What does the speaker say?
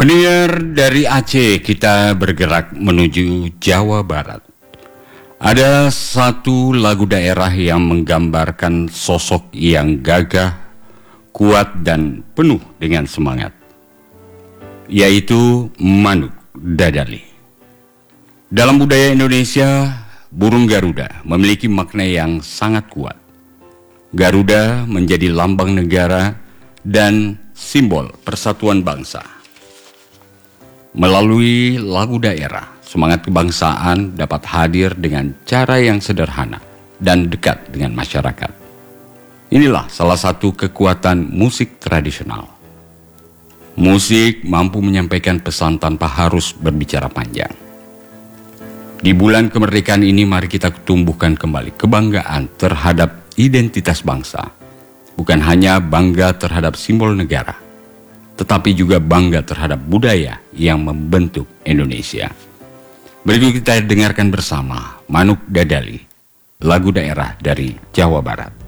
Pendengar dari Aceh, kita bergerak menuju Jawa Barat. Ada satu lagu daerah yang menggambarkan sosok yang gagah, kuat dan penuh dengan semangat, yaitu Manuk Dadali. Dalam budaya Indonesia, burung Garuda memiliki makna yang sangat kuat. Garuda menjadi lambang negara dan simbol persatuan bangsa. Melalui lagu daerah, semangat kebangsaan dapat hadir dengan cara yang sederhana dan dekat dengan masyarakat. Inilah salah satu kekuatan musik tradisional. Musik mampu menyampaikan pesan tanpa harus berbicara panjang. Di bulan kemerdekaan ini, mari kita tumbuhkan kembali kebanggaan terhadap identitas bangsa. Bukan hanya bangga terhadap simbol negara, tetapi juga bangga terhadap budaya yang membentuk Indonesia. Berikut kita dengarkan bersama Manuk Dadali, lagu daerah dari Jawa Barat.